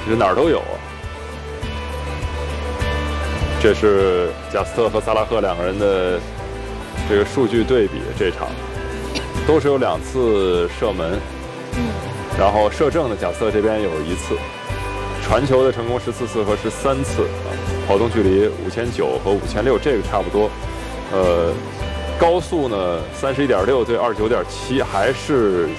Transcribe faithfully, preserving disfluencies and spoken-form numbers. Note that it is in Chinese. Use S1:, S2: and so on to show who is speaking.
S1: 其实哪儿都有啊。这是贾斯特和萨拉赫两个人的这个数据对比，这场都是有两次射门，
S2: 嗯，
S1: 然后射正的贾斯特这边有一次，传球的成功十四次和十三次啊，跑动距离五千九和五千六，这个差不多，呃。高速呢，三十一点六对二十九点七，还是